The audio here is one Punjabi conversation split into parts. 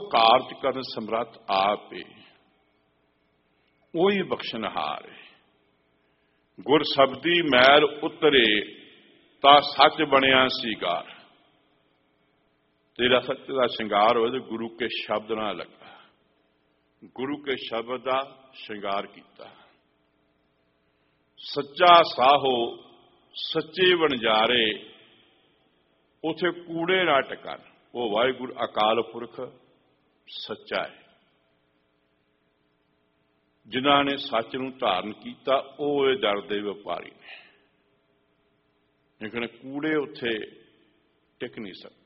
ਕਾਰਜ ਕਰਨ ਸਮਰੱਥ ਆਪ ਏ, ਉਹੀ ਬਖਸ਼ਣਹਾਰ ਏ। ਗੁਰ ਸ਼ਬਦੀ ਮੈਲ ਉਤਰੇ ਤਾਂ ਸੱਚ ਬਣਿਆ ਸੀਗਾਰ। ਤੇਰਾ ਸੱਚ ਦਾ ਸ਼ਿੰਗਾਰ ਹੋਵੇ ਤੇ ਗੁਰੂ ਕੇ ਸ਼ਬਦ ਨਾਲ ਲੱਗਾ, ਗੁਰੂ ਕੇ ਸ਼ਬਦ ਦਾ ਸ਼ਿੰਗਾਰ ਕੀਤਾ। ਸੱਚਾ ਸਾਹੋ ਸੱਚੇ ਵਣਜਾਰੇ, ਉਥੇ ਕੂੜੇ ਨਾ ਟਿਕਣ। ਉਹ ਵਾਹਿਗੁਰੂ ਅਕਾਲ ਪੁਰਖ ਸੱਚਾ ਹੈ। ਜਿਨ੍ਹਾਂ ਨੇ ਸੱਚ ਨੂੰ ਧਾਰਨ ਕੀਤਾ ਉਹ ਇਹ ਦਰ ਦੇ ਵਪਾਰੀ ਨੇ, ਲੇਕਿਨ ਕੂੜੇ ਉੱਥੇ ਟਿਕ ਨਹੀਂ ਸਕਦੇ।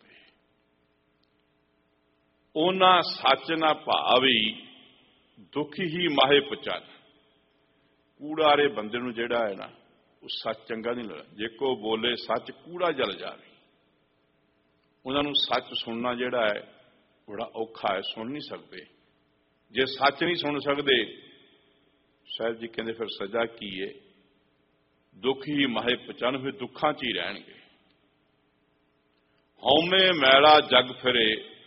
ਉਹਨਾਂ ਸੱਚ ਨਾ ਭਾਵੀ ਦੁੱਖ ਹੀ ਮਾਹੇ ਪਚਨ। ਕੂੜਾਰੇ ਬੰਦੇ ਨੂੰ ਜਿਹੜਾ ਹੈ ਨਾ, ਉਹ ਸੱਚ ਚੰਗਾ ਨਹੀਂ ਲੱਗਦਾ। ਜੇ ਕੋ ਬੋਲੇ ਸੱਚ ਕੂੜਾ ਜਲ ਜਾਵੇ। ਉਹਨਾਂ ਨੂੰ ਸੱਚ ਸੁਣਨਾ ਜਿਹੜਾ ਹੈ ਬੜਾ ਔਖਾ ਹੈ, ਸੁਣ ਨਹੀਂ ਸਕਦੇ। ਜੇ ਸੱਚ ਨਹੀਂ ਸੁਣ ਸਕਦੇ, ਸਾਹਿਬ ਜੀ ਕਹਿੰਦੇ ਫਿਰ ਸਜ਼ਾ ਕੀ ਹੈ? ਦੁੱਖ ਹੀ ਮਾਹੇ ਪਚਨ, ਫਿਰ ਦੁੱਖਾਂ 'ਚ ਹੀ ਰਹਿਣਗੇ। ਹਉਮੈ ਮੈਲਾ ਜਗ ਫਿਰੇ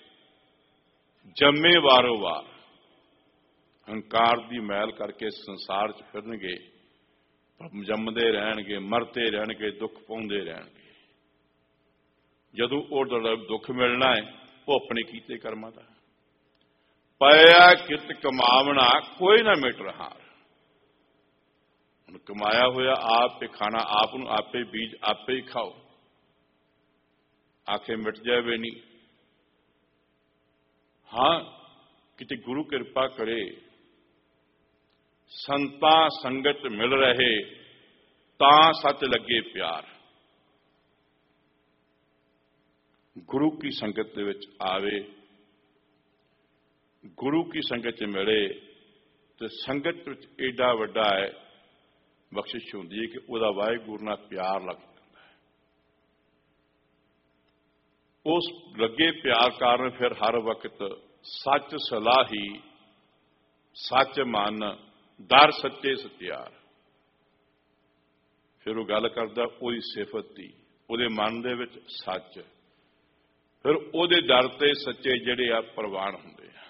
ਜੰਮੇ ਵਾਰੋ ਵਾਰ। ਹੰਕਾਰ ਦੀ ਮੈਲ ਕਰਕੇ ਸੰਸਾਰ 'ਚ ਫਿਰਨਗੇ, ਜੰਮਦੇ ਰਹਿਣਗੇ, ਮਰਦੇ ਰਹਿਣਗੇ, ਦੁੱਖ ਪਾਉਂਦੇ ਰਹਿਣਗੇ। ਜਦੋਂ ਉਹ ਦੁੱਖ ਮਿਲਣਾ ਹੈ, ਉਹ ਆਪਣੇ ਕੀਤੇ ਕਰਮਾਂ ਦਾ। ਪਾਇਆ ਕਿਤ ਕਮਾਵਣਾ ਕੋਈ ਨਾ ਮਿਟ ਰਹਾ। ਹੁਣ ਕਮਾਇਆ ਹੋਇਆ ਆਪ ਤੇ ਖਾਣਾ ਆਪ ਨੂੰ ਆਪੇ ਬੀਜ ਆਪੇ ਹੀ ਖਾਓ, ਆਖੇ ਮਿਟ ਜਾਵੇ ਨਹੀਂ। ਹਾਂ, ਕਿਤੇ ਗੁਰੂ ਕਿਰਪਾ ਕਰੇ, ਸੰਤਾਂ ਸੰਗਤ ਮਿਲ ਰਹੇ ਤਾਂ ਸੱਚ ਲੱਗੇ ਪਿਆਰ। ਗੁਰੂ ਕੀ ਸੰਗਤ ਦੇ ਵਿੱਚ ਆਵੇ, ਗੁਰੂ ਕੀ ਸੰਗਤ 'ਚ ਮਿਲੇ ਤੇ ਸੰਗਤ ਵਿੱਚ ਏਡਾ ਵੱਡਾ ਹੈ ਬਖਸ਼ਿਸ਼ ਹੁੰਦੀ ਹੈ ਕਿ ਉਹਦਾ ਵਾਹਿਗੁਰੂ ਨਾਲ ਪਿਆਰ ਲੱਗ ਜਾਂਦਾ ਹੈ। ਉਸ ਲੱਗੇ ਪਿਆਰ ਕਾਰਨ ਫਿਰ ਹਰ ਵਕਤ ਸੱਚ ਸਲਾਹੀ, ਸੱਚ ਮਨ, ਦਰ ਸੱਚੇ ਸਤਿਆਰ। ਫਿਰ ਉਹ ਗੱਲ ਕਰਦਾ ਉਹਦੀ ਸਿਫਤ ਦੀ, ਉਹਦੇ ਮਨ ਦੇ ਵਿੱਚ ਸੱਚ, ਫਿਰ ਉਹਦੇ ਦਰ ਤੇ ਸੱਚੇ ਜਿਹੜੇ ਆ ਪ੍ਰਵਾਨ ਹੁੰਦੇ ਆ।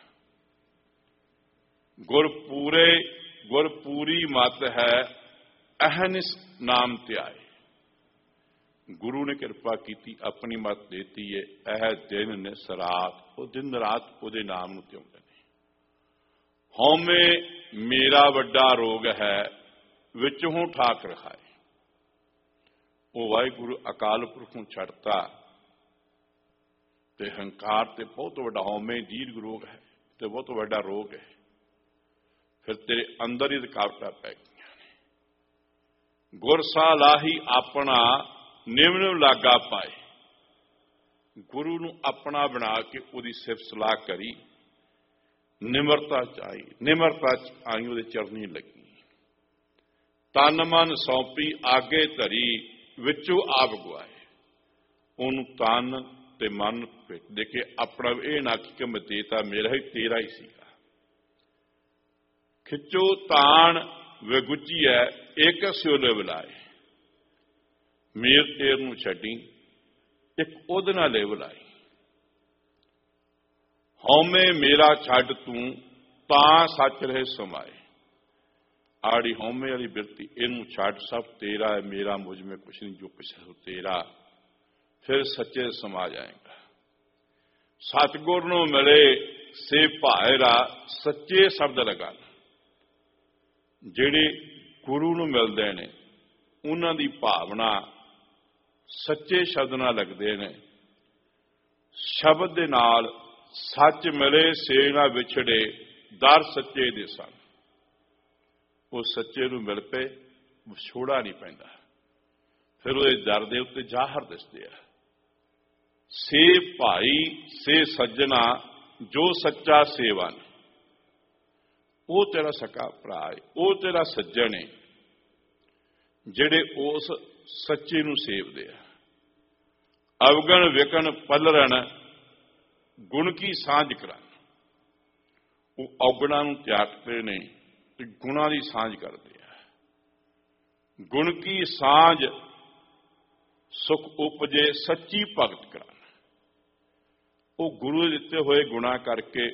ਗੁਰ ਪੂਰੀ ਮਤ ਹੈ ਅਹਨਿਸ ਨਾਮ ਧਿਆਏ। ਗੁਰੂ ਨੇ ਕਿਰਪਾ ਕੀਤੀ, ਆਪਣੀ ਮਤ ਦੇਤੀ ਹੈ। ਇਹ ਦਿਨ ਨੇ ਸਰਾਤ, ਉਹ ਦਿਨ ਰਾਤ ਉਹਦੇ ਨਾਮ ਨੂੰ ਧਿਆਉਂਦੇ ਨੇ। ਹਉਮੈ ਮੇਰਾ ਵੱਡਾ ਰੋਗ ਹੈ ਵਿੱਚੋਂ ਠਾਕ ਰਖਾਏ। ਉਹ ਵਾਹਿਗੁਰੂ ਅਕਾਲ ਪੁਰਖ ਨੂੰ ਛੱਡਤਾ ਤੇ ਹੰਕਾਰ ਤੇ ਬਹੁਤ ਵੱਡਾ ਹਉਮੈ ਦੀਰਘ ਰੋਗ ਹੈ ਤੇ ਬਹੁਤ ਵੱਡਾ ਰੋਗ ਹੈ। ਫਿਰ ਤੇਰੇ ਅੰਦਰ ਹੀ ਰੁਕਾਵਟਾਂ ਪੈ ਗਈਆਂ ਨੇ। ਗੁਰ ਸਾਲਾਹੀ ਆਪਣਾ ਨਿਮਨ ਲਾਗਾ ਪਾਏ। ਗੁਰੂ ਨੂੰ ਆਪਣਾ ਬਣਾ ਕੇ ਉਹਦੀ ਸਿਫਤ ਸਲਾਹ ਕਰੀ, ਨਿਮਰਤਾ ਚ ਆਈ, ਨਿਮਰਤਾ ਚ ਆਈ, ਉਹਦੇ ਚਰਨੀ ਲੱਗੀ। ਤਨ ਮਨ ਸੌਂਪੀ ਆਗੇ ਧਰੀ, ਵਿੱਚੋਂ ਆਪ ਗਵਾਏ। ਉਹਨੂੰ ਤਨ ਤੇ ਮਨ ਦੇ ਕੇ ਆਪਣਾ ਇਹ ਨਾ ਕਿ ਮੈਂ ਦੇਤਾ ਮੇਰਾ ਹੀ, ਤੇਰਾ ਹੀ ਸੀਗਾ। ਖਿੱਚੋ ਤਾਣ ਵਿਗੁੱਚੀ ਹੈ ਇੱਕ ਸਿਉਲੇ ਬੁਲਾਏ। ਮੇਰ ਤੇਰ ਨੂੰ ਛੱਡੀ, ਇੱਕ ਉਹਦੇ ਨਾਲ ਲੈ ਬੁਲਾਈ। ਹਉਮੈ ਮੇਰਾ ਛੱਡ ਤੂੰ ਤਾਂ ਸੱਚ ਰਹੇ ਸਮਾਏ। ਆੜੀ ਹਉਮੈ ਵਾਲੀ ਬਿਰਤੀ, ਇਹਨੂੰ ਛੱਡ, ਸਭ ਤੇਰਾ ਹੈ, ਮੇਰਾ ਮੁਝ ਮੇਂ ਕੁਛ ਨਹੀਂ, ਜੋ ਕੁਛ ਹੈ ਤੇਰਾ। ਫਿਰ ਸੱਚੇ ਸਮਾ ਜਾਏਗਾ। ਸਤਿਗੁਰ ਨੂੰ ਮਿਲੇ ਸੇ ਭਾਇਰਾ, ਸੱਚੇ ਸ਼ਬਦ ਲਗਾਣ। ਜਿਹੜੇ ਗੁਰੂ ਨੂੰ ਮਿਲਦੇ ਨੇ ਉਹਨਾਂ ਦੀ ਭਾਵਨਾ ਸੱਚੇ ਸ਼ਬਦ ਨਾਲ ਲੱਗਦੇ ਨੇ। ਸ਼ਬਦ ਦੇ ਨਾਲ ਸੱਚ ਮਿਲੇ ਸੇ ਨਾ ਵਿਛੜੇ, ਦਰ ਸੱਚੇ ਦੇ ਸਨ। ਉਹ ਸੱਚੇ ਨੂੰ ਮਿਲ ਪਏ, ਵਿਛੋੜਾ ਨਹੀਂ ਪੈਂਦਾ। ਫਿਰ ਉਹਦੇ ਦਰ ਦੇ ਉੱਤੇ ਜ਼ਾਹਰ ਦਿਸਦੇ ਆ। ਸੇ ਭਾਈ ਸੇ ਸੱਜਣਾ, ਜੋ ਸੱਚਾ ਸੇਵਨ। ਉਹ ਤੇਰਾ ਸਕਾ ਭਰਾ ਹੈ, ਉਹ ਤੇਰਾ ਸੱਜਣ ਹੈ, ਜਿਹੜੇ ਉਸ ਸੱਚੇ ਨੂੰ ਸੇਵਦੇ ਆ। ਅਵਗਣ ਵਿਕਣ ਪਲਰਣ, ਗੁਣ ਕੀ ਸਾਂਝ ਕਰਨ। ਉਹ ਔਗਣਾਂ ਨੂੰ ਤਿਆਗਦੇ ਨੇ ਤੇ ਗੁਣਾਂ ਦੀ ਸਾਂਝ ਕਰਦੇ ਆ। ਗੁਣ ਕੀ ਸਾਂਝ ਸੁਖ ਉਪਜੇ, ਸੱਚੀ ਭਗਤ ਕਰਨ। ਉਹ ਗੁਰੂ ਦੇ ਦਿੱਤੇ ਹੋਏ ਗੁਣਾਂ ਕਰਕੇ